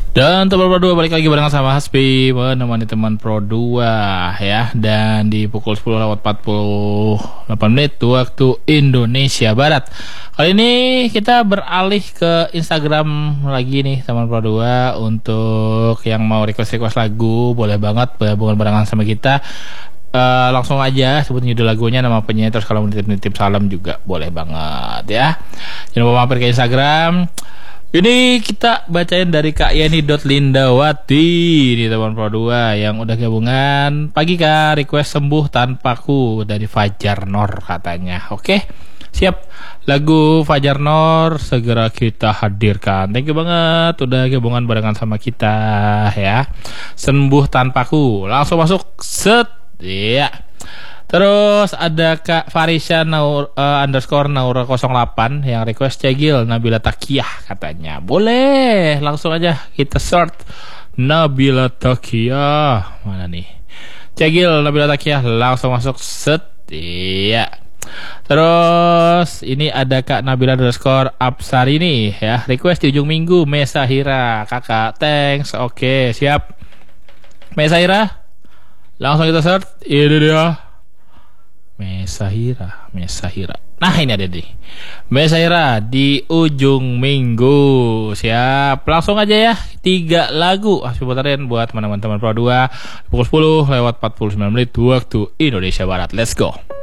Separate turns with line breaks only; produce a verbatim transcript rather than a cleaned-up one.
Dan teman Pro dua balik lagi barengan sama Hasbi menemani teman Pro dua ya. Dan di pukul sepuluh lewat empat puluh delapan menit waktu Indonesia Barat. Kali ini kita beralih ke Instagram lagi nih teman Pro dua. Untuk yang mau request-request lagu boleh banget berhubungan barengan sama kita. Uh, langsung aja sebutin judul lagunya, nama penyanyi, terus kalau mau nitip-nitip salam juga boleh banget ya. Jangan lupa mampir ke Instagram. Ini kita bacain dari Kak Yeni.Lindawati di teman Pro dua yang udah gabungan. Pagi Kak, request Sembuh Tanpaku dari Fajar Nur katanya. Oke, siap. Lagu Fajar Nur segera kita hadirkan. Thank you banget udah gabungan barengan sama kita ya. Sembuh Tanpaku. Langsung masuk set. Iya. Terus ada Kak Farisha Naur, uh, underscore Naura nol delapan yang request Cegil Nabila Takiyah katanya. Boleh, langsung aja kita search Nabila Takiyah. Mana nih? Cegil Nabila Takiyah, langsung masuk set. Iya. Terus ini ada Kak Nabila underscore Absari nih ya, request di ujung minggu Mesahira. Kakak, thanks. Oke, siap. Mesahira, langsung kita search. Ini dia. Mesahira, Mesahira. Nah ini ada nih, Mesahira di ujung minggu. Siap, langsung aja ya. Tiga lagu Hasbi putarin buat teman-teman Pro dua. Pukul sepuluh lewat empat puluh sembilan menit waktu Indonesia Barat. Let's go.